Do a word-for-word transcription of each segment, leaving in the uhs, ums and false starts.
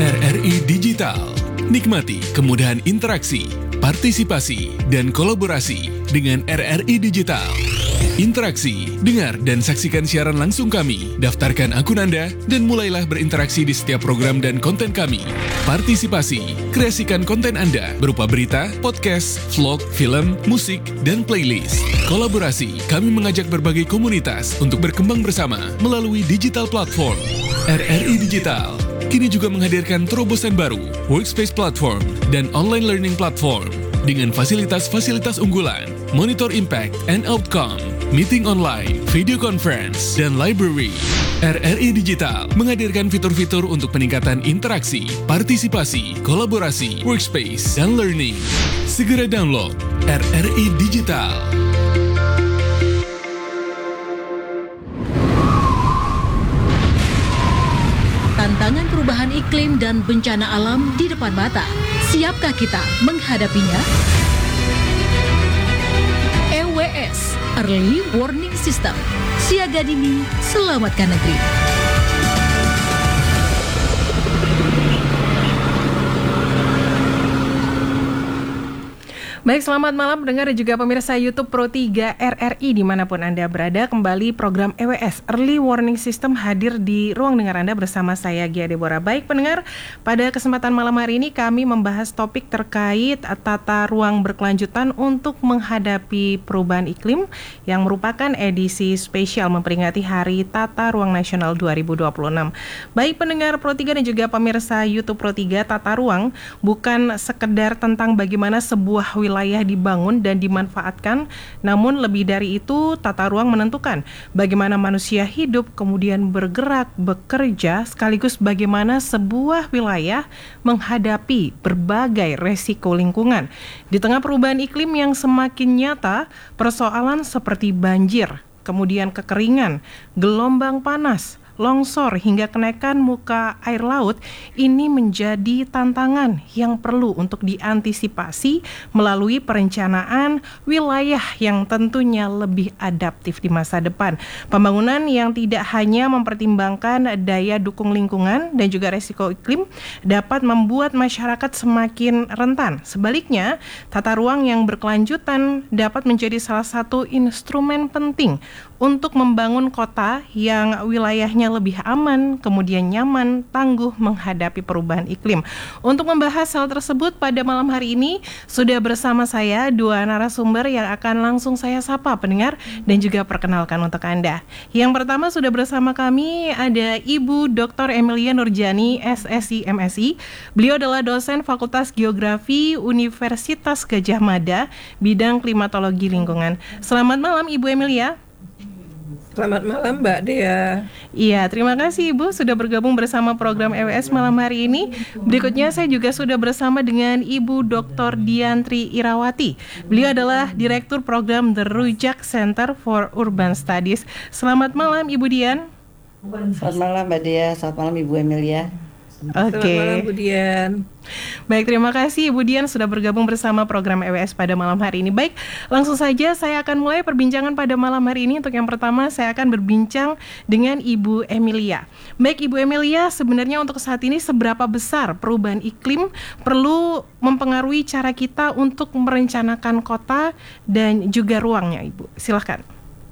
R R I Digital. Nikmati kemudahan interaksi, partisipasi, dan kolaborasi dengan R R I Digital. Interaksi, dengar dan saksikan siaran langsung kami, daftarkan akun Anda, dan mulailah berinteraksi di setiap program dan konten kami. Partisipasi, kreasikan konten Anda berupa berita, podcast, vlog, film, musik, dan playlist. Kolaborasi, kami mengajak berbagai komunitas untuk berkembang bersama melalui digital platform. R R I Digital kini juga menghadirkan terobosan baru, workspace platform, dan online learning platform dengan fasilitas-fasilitas unggulan, monitor impact and outcome, meeting online, video conference, dan library. R R I Digital menghadirkan fitur-fitur untuk peningkatan interaksi, partisipasi, kolaborasi, workspace, dan learning. Segera download R R I Digital. Tantangan perubahan iklim dan bencana alam di depan mata. Siapkah kita menghadapinya? E W S, Early Warning System. Siaga dini, selamatkan negeri. Baik, selamat malam pendengar dan juga pemirsa YouTube Pro tiga R R I dimanapun Anda berada. Kembali program E W S Early Warning System hadir di ruang dengar Anda bersama saya Gia Deborah. Baik pendengar, pada kesempatan malam hari ini kami membahas topik terkait tata ruang berkelanjutan untuk menghadapi perubahan iklim yang merupakan edisi spesial memperingati Hari Tata Ruang Nasional dua ribu dua puluh enam. Baik pendengar Pro tiga dan juga pemirsa YouTube Pro tiga, tata ruang bukan sekedar tentang bagaimana sebuah wilayah wilayah dibangun dan dimanfaatkan, namun lebih dari itu tata ruang menentukan bagaimana manusia hidup, kemudian bergerak, bekerja, sekaligus bagaimana sebuah wilayah menghadapi berbagai resiko lingkungan. Di tengah perubahan iklim yang semakin nyata, persoalan seperti banjir, kemudian kekeringan, gelombang panas, longsor hingga kenaikan muka air laut ini menjadi tantangan yang perlu untuk diantisipasi melalui perencanaan wilayah yang tentunya lebih adaptif di masa depan. Pembangunan yang tidak hanya mempertimbangkan daya dukung lingkungan dan juga resiko iklim dapat membuat masyarakat semakin rentan. Sebaliknya, tata ruang yang berkelanjutan dapat menjadi salah satu instrumen penting untuk membangun kota yang wilayahnya lebih aman, kemudian nyaman, tangguh menghadapi perubahan iklim. Untuk membahas hal tersebut pada malam hari ini, sudah bersama saya dua narasumber yang akan langsung saya sapa pendengar dan juga perkenalkan untuk Anda. Yang pertama sudah bersama kami ada Ibu Doktor Emilia Nurjani, S S I M Si. Beliau adalah dosen Fakultas Geografi Universitas Gadjah Mada, bidang klimatologi lingkungan. Selamat malam Ibu Emilia. Selamat malam Mbak Dea. Iya, terima kasih Ibu sudah bergabung bersama program E W S malam hari ini. Berikutnya saya juga sudah bersama dengan Ibu Doktor Diantri Irawati. Beliau adalah Direktur Program The Rujak Center for Urban Studies. Selamat malam Ibu Dian. Selamat malam Mbak Dea, selamat malam Ibu Emilia. Oke. Selamat malam Bu Dian. Baik, terima kasih Ibu Dian sudah bergabung bersama program E W S pada malam hari ini. Baik, langsung saja saya akan mulai perbincangan pada malam hari ini. Untuk yang pertama saya akan berbincang dengan Ibu Emilia. Baik Ibu Emilia, sebenarnya untuk saat ini seberapa besar perubahan iklim perlu mempengaruhi cara kita untuk merencanakan kota dan juga ruangnya Ibu? Silakan.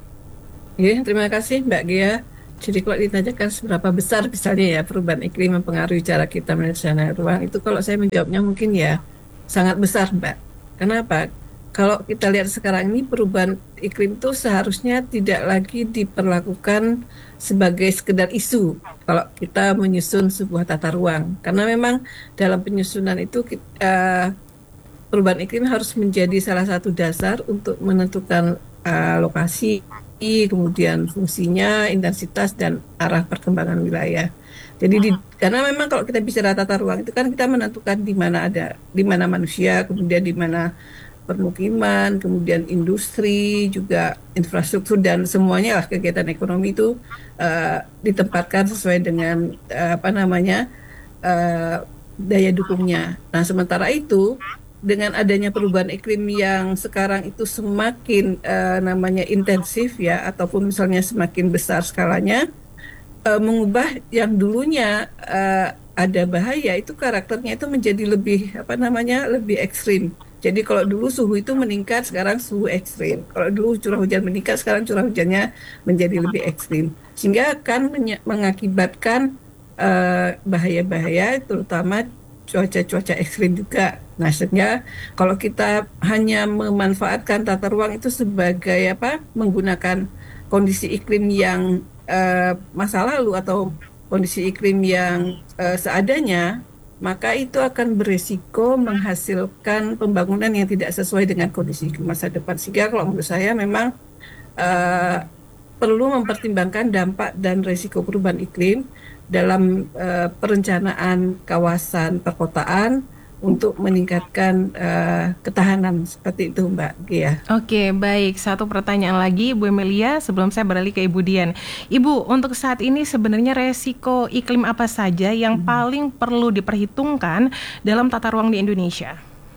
Ya, terima kasih Mbak Gia. Jadi kalau ditanyakan seberapa besar misalnya ya perubahan iklim mempengaruhi cara kita merencanakan ruang, itu kalau saya menjawabnya mungkin ya sangat besar Mbak. Kenapa? Kalau kita lihat sekarang ini perubahan iklim itu seharusnya tidak lagi diperlakukan sebagai sekedar isu kalau kita menyusun sebuah tata ruang. Karena memang dalam penyusunan itu uh, perubahan iklim harus menjadi salah satu dasar untuk menentukan uh, lokasi, kemudian fungsinya, intensitas, dan arah perkembangan wilayah. Jadi di, karena memang kalau kita bicara tata ruang itu kan kita menentukan di mana ada, di mana manusia, kemudian di mana permukiman, kemudian industri, juga infrastruktur dan semuanya lah kegiatan ekonomi itu uh, ditempatkan sesuai dengan uh, apa namanya uh, daya dukungnya. Nah sementara itu dengan adanya perubahan iklim yang sekarang itu semakin uh, namanya intensif ya, ataupun misalnya semakin besar skalanya, uh, mengubah yang dulunya uh, ada bahaya itu karakternya itu menjadi lebih apa namanya lebih ekstrim. Jadi kalau dulu suhu itu meningkat, sekarang suhu ekstrim. Kalau dulu curah hujan meningkat, sekarang curah hujannya menjadi lebih ekstrim. Sehingga akan menye- mengakibatkan eh, bahaya-bahaya, terutama cuaca-cuaca ekstrim juga. Nah, sehingga kalau kita hanya memanfaatkan tata ruang itu sebagai apa, menggunakan kondisi iklim yang eh, masa lalu atau kondisi iklim yang eh, seadanya, maka itu akan beresiko menghasilkan pembangunan yang tidak sesuai dengan kondisi masa depan. Sehingga kalau menurut saya memang uh, perlu mempertimbangkan dampak dan risiko perubahan iklim dalam uh, perencanaan kawasan perkotaan untuk meningkatkan uh, ketahanan seperti itu, Mbak Gia. Oke, baik. Satu pertanyaan lagi, Bu Emilia, sebelum saya beralih ke Ibu Dian. Ibu, untuk saat ini sebenarnya resiko iklim apa saja yang hmm. paling perlu diperhitungkan dalam tata ruang di Indonesia?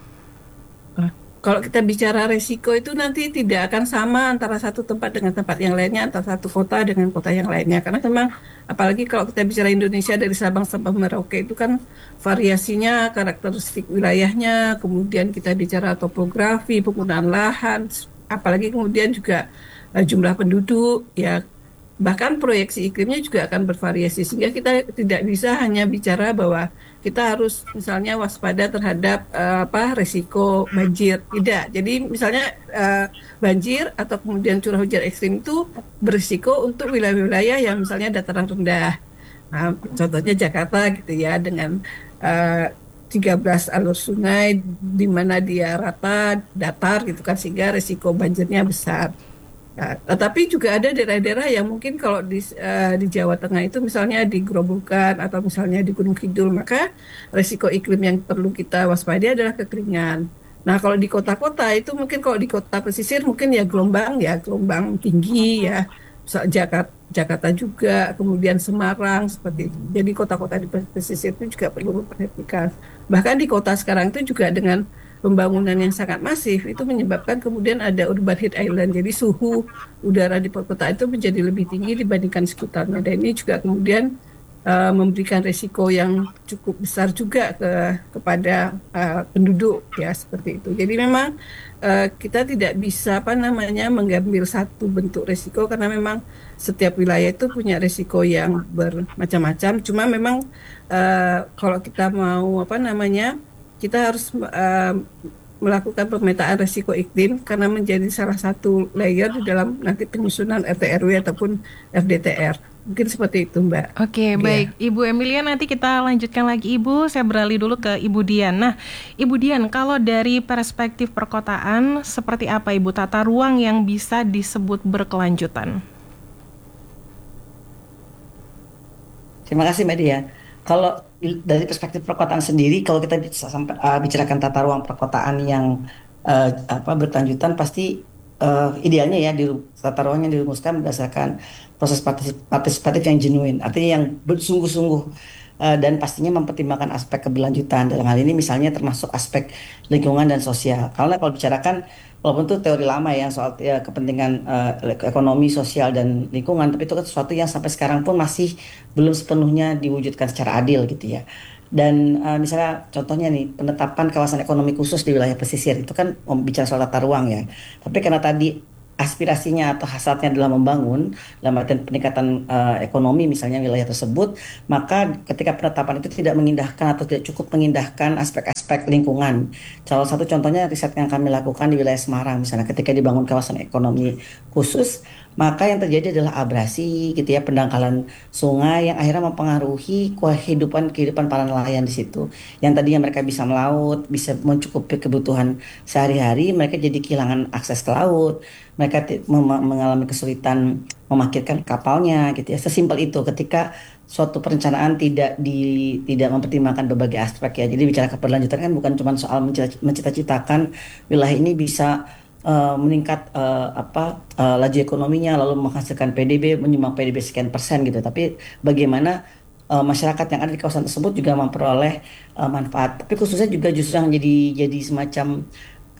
Kalau kita bicara resiko itu nanti tidak akan sama antara satu tempat dengan tempat yang lainnya, antara satu kota dengan kota yang lainnya. Karena memang apalagi kalau kita bicara Indonesia dari Sabang sampai Merauke itu kan variasinya, karakteristik wilayahnya, kemudian kita bicara topografi, penggunaan lahan, apalagi kemudian juga uh, jumlah penduduk, ya bahkan proyeksi iklimnya juga akan bervariasi. Sehingga kita tidak bisa hanya bicara bahwa kita harus misalnya waspada terhadap uh, apa resiko banjir, tidak. Jadi misalnya uh, banjir atau kemudian curah hujan ekstrim itu berisiko untuk wilayah-wilayah yang misalnya dataran rendah. Nah, contohnya Jakarta gitu ya, dengan uh, tiga belas alur sungai di mana dia rata datar gitu kan, sehingga resiko banjirnya besar. Nah, tetapi juga ada daerah-daerah yang mungkin kalau di, uh, di Jawa Tengah itu misalnya di Grobogan atau misalnya di Gunung Kidul, maka resiko iklim yang perlu kita waspadai adalah kekeringan. Nah, kalau di kota-kota itu mungkin kalau di kota pesisir mungkin ya gelombang ya gelombang tinggi ya, Jakarta, Jakarta juga, kemudian Semarang seperti itu. Jadi kota-kota di pesisir itu juga perlu diperhatikan. Bahkan di kota sekarang itu juga dengan pembangunan yang sangat masif itu menyebabkan kemudian ada urban heat island. Jadi suhu udara di perkotaan itu menjadi lebih tinggi dibandingkan sekitarnya. Dan ini juga kemudian uh, memberikan resiko yang cukup besar juga ke kepada uh, penduduk ya seperti itu. Jadi memang uh, kita tidak bisa apa namanya mengambil satu bentuk resiko karena memang setiap wilayah itu punya resiko yang bermacam-macam. Cuma memang uh, kalau kita mau apa namanya kita harus uh, melakukan pemetaan risiko iklim karena menjadi salah satu layer di dalam nanti penyusunan R T R W ataupun F D T R. Mungkin seperti itu, Mbak. Oke, baik. Ibu Emilia, nanti kita lanjutkan lagi, Ibu. Saya beralih dulu ke Ibu Dian. Nah, Ibu Dian, kalau dari perspektif perkotaan, seperti apa Ibu tata ruang yang bisa disebut berkelanjutan? Terima kasih, Mbak Dia. Kalau dari perspektif perkotaan sendiri, kalau kita bisa sampai uh, bicarakan tata ruang perkotaan yang uh, apa berkelanjutan, pasti uh, idealnya ya di tata ruang yang dirumuskan berdasarkan proses partisip- partisipatif yang genuine, artinya yang bersungguh-sungguh uh, dan pastinya mempertimbangkan aspek keberlanjutan. Dalam hal ini misalnya termasuk aspek lingkungan dan sosial. Karena kalau bicarakan walaupun itu teori lama ya soal ya, kepentingan uh, ekonomi, sosial, dan lingkungan, tapi itu kan sesuatu yang sampai sekarang pun masih belum sepenuhnya diwujudkan secara adil gitu ya. Dan uh, misalnya contohnya nih penetapan kawasan ekonomi khusus di wilayah pesisir itu kan bicara soal tata ruang ya. Tapi karena tadi aspirasinya atau hasratnya adalah membangun dalam artian peningkatan uh, ekonomi misalnya wilayah tersebut, maka ketika penetapan itu tidak mengindahkan atau tidak cukup mengindahkan aspek-aspek lingkungan. Salah satu contohnya riset yang kami lakukan di wilayah Semarang misalnya, ketika dibangun kawasan ekonomi khusus, maka yang terjadi adalah abrasi gitu ya, pendangkalan sungai yang akhirnya mempengaruhi kehidupan kehidupan para nelayan di situ. Yang tadinya mereka bisa melaut, bisa mencukupi kebutuhan sehari-hari, mereka jadi kehilangan akses ke laut. Mereka t- mem- mengalami kesulitan memarkirkan kapalnya gitu ya. Sesimpel itu ketika suatu perencanaan tidak di tidak mempertimbangkan berbagai aspek ya. Jadi bicara keberlanjutan kan bukan cuma soal mencita- mencita-citakan wilayah ini bisa uh, meningkat uh, apa uh, laju ekonominya lalu menghasilkan P D B, menyumbang P D B sekian persen gitu. Tapi bagaimana uh, masyarakat yang ada di kawasan tersebut juga memperoleh uh, manfaat. Tapi khususnya juga justru yang jadi jadi semacam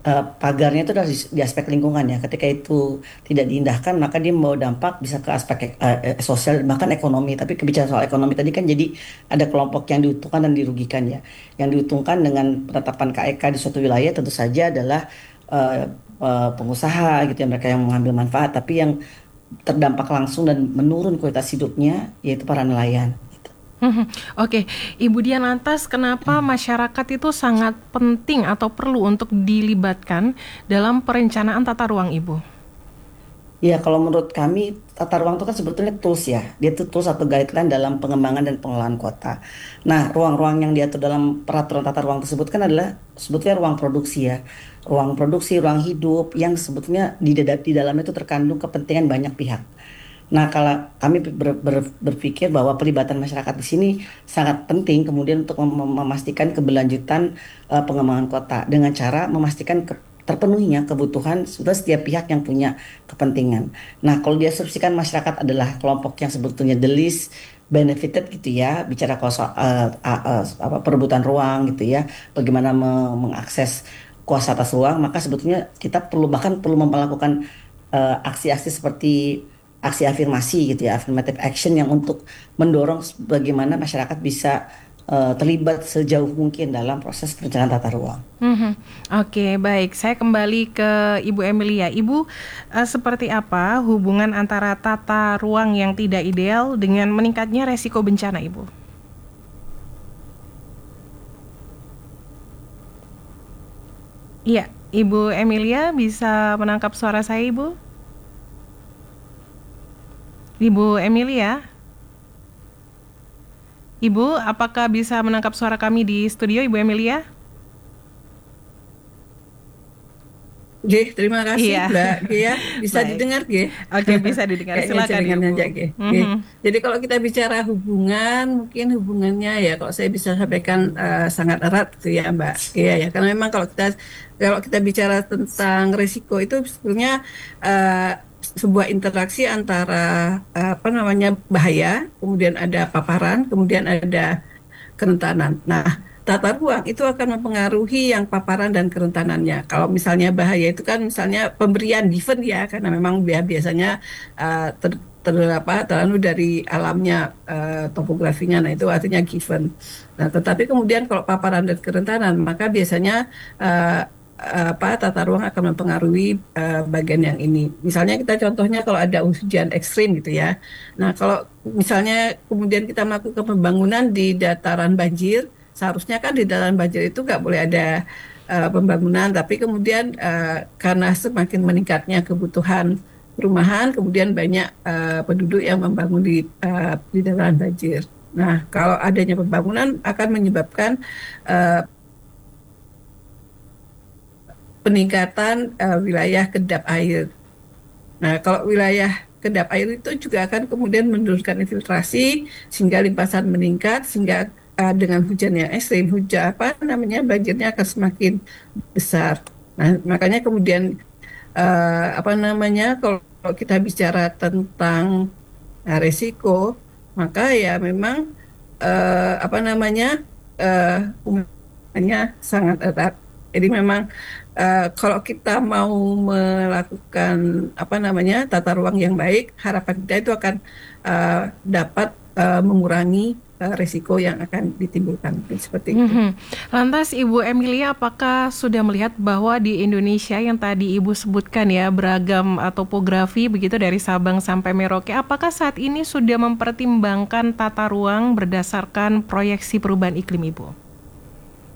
uh, pagarnya itu dari di aspek lingkungan ya. Ketika itu tidak diindahkan, maka dia membawa dampak bisa ke aspek uh, sosial bahkan ekonomi. Tapi kebicaraan soal ekonomi tadi kan jadi ada kelompok yang diuntungkan dan dirugikan ya. Yang diuntungkan dengan penetapan K E K di suatu wilayah tentu saja adalah uh, uh, pengusaha gitu ya, mereka yang mengambil manfaat. Tapi yang terdampak langsung dan menurun kualitas hidupnya yaitu para nelayan. Mhm. Oke, Ibu Dian, lantas kenapa masyarakat itu sangat penting atau perlu untuk dilibatkan dalam perencanaan tata ruang, Ibu? Ya, kalau menurut kami tata ruang itu kan sebetulnya tools ya. Dia itu tools atau guideline dalam pengembangan dan pengelolaan kota. Nah, ruang-ruang yang diatur dalam peraturan tata ruang tersebut kan adalah sebetulnya ruang produksi ya. Ruang produksi, ruang hidup yang sebetulnya di, di dalamnya itu terkandung kepentingan banyak pihak. Nah, kalau kami ber, ber, berpikir bahwa pelibatan masyarakat di sini sangat penting kemudian untuk mem memastikan keberlanjutan uh, pengembangan kota dengan cara memastikan ke terpenuhinya kebutuhan sudah setiap pihak yang punya kepentingan. Nah, kalau diasumsikan masyarakat adalah kelompok yang sebetulnya the least benefited gitu ya, bicara soal uh, uh, uh, apa perebutan ruang gitu ya, bagaimana me mengakses kuasa atas ruang, maka sebetulnya kita perlu bahkan perlu melakukan aksi-aksi uh, seperti aksi afirmasi gitu ya, affirmative action yang untuk mendorong bagaimana masyarakat bisa uh, terlibat sejauh mungkin dalam proses perencanaan tata ruang. Mm-hmm. Oke, baik. Saya kembali ke Ibu Emilia. Ibu, uh, seperti apa hubungan antara tata ruang yang tidak ideal dengan meningkatnya resiko bencana, Ibu? Iya, Ibu Emilia bisa menangkap suara saya, Ibu? Ibu Emilia? Ibu, apakah bisa menangkap suara kami di studio, Ibu Emilia? G, terima kasih iya. Mbak G ya. Bisa didengar G? Oke, bisa didengar. Silakan Ibu. Aja, G. Mm-hmm. Jadi kalau kita bicara hubungan, mungkin hubungannya ya kalau saya bisa sampaikan uh, sangat erat gitu ya Mbak G ya. Karena memang kalau kita kalau kita bicara tentang risiko itu sebetulnya uh, sebuah interaksi antara apa namanya bahaya, kemudian ada paparan, kemudian ada kerentanan. Nah, tata ruang itu akan mempengaruhi yang paparan dan kerentanannya. Kalau misalnya bahaya itu kan misalnya pemberian given ya, karena memang biasanya uh, ter, ter apa terlalu dari alamnya uh, topografinya. Nah, itu artinya given. Nah, tetapi kemudian kalau paparan dan kerentanan, maka biasanya uh, apa tata ruang akan mempengaruhi uh, bagian yang ini. Misalnya kita contohnya kalau ada hujan ekstrim gitu ya. Nah, kalau misalnya kemudian kita melakukan pembangunan di dataran banjir, seharusnya kan di dataran banjir itu nggak boleh ada uh, pembangunan, tapi kemudian uh, karena semakin meningkatnya kebutuhan perumahan, kemudian banyak uh, penduduk yang membangun di uh, di dataran banjir. Nah, kalau adanya pembangunan akan menyebabkan uh, peningkatan uh, wilayah kedap air. Nah, kalau wilayah kedap air itu juga akan kemudian menurunkan infiltrasi sehingga limpasan meningkat, sehingga uh, dengan hujan yang ekstrim, hujan apa namanya banjirnya akan semakin besar. Nah, makanya kemudian uh, apa namanya kalau kita bicara tentang uh, resiko, maka ya memang uh, apa namanya uh, hubungannya sangat erat. Jadi memang uh, kalau kita mau melakukan apa namanya tata ruang yang baik, harapan kita itu akan uh, dapat uh, mengurangi uh, risiko yang akan ditimbulkan seperti itu. Mm-hmm. Lantas Ibu Emilia, apakah sudah melihat bahwa di Indonesia yang tadi Ibu sebutkan ya beragam topografi begitu dari Sabang sampai Merauke, apakah saat ini sudah mempertimbangkan tata ruang berdasarkan proyeksi perubahan iklim, Ibu?